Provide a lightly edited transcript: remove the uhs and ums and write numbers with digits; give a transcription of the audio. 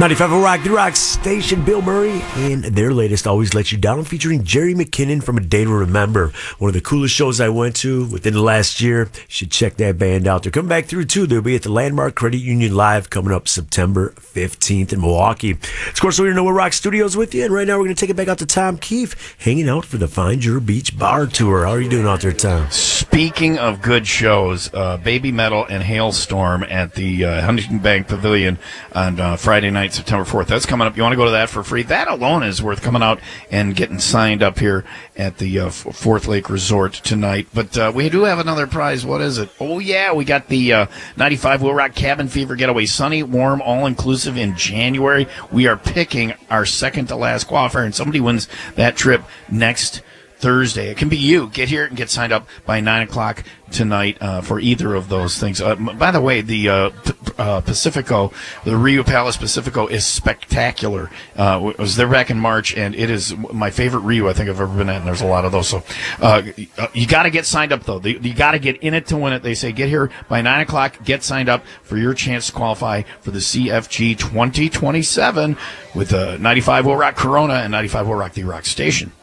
95 Rock, the rock station, Bill Murray, and their latest Always Let You Down, featuring Jerry McKinnon from A Day to Remember. One of the coolest shows I went to within the last year. You should check that band out. They're coming back through, too. They'll be at the Landmark Credit Union Live coming up September 15th in Milwaukee. Of course, we're Know What Rock Studios with you, and right now we're going to take it back out to Tom Keefe, hanging out for the Find Your Beach Bar Tour. How are you doing out there, Tom? Speaking of good shows, Baby Metal and Hailstorm at the Huntington Bank Pavilion on Friday night, September 4th. That's coming up. You want to go to that for free? That alone is worth coming out and getting signed up here at the Fourth Lake Resort tonight. But we do have another prize. What is it? Oh, yeah, we got the 95 Will Rock Cabin Fever Getaway. Sunny, warm, all-inclusive in January. We are picking our second-to-last qualifier, and somebody wins that trip next Thursday. It can be you. Get here and get signed up by 9 o'clock tonight for either of those things. By the way, the Pacifico, the Rio Palace Pacifico is spectacular. I was there back in March, and it is my favorite Rio I think I've ever been at, and there's a lot of those. So you got to get signed up, though. You got to get in it to win it. They say get here by 9 o'clock, get signed up for your chance to qualify for the CFG 2027 with 95 Will Rock Corona and 95 Will Rock The Rock Station.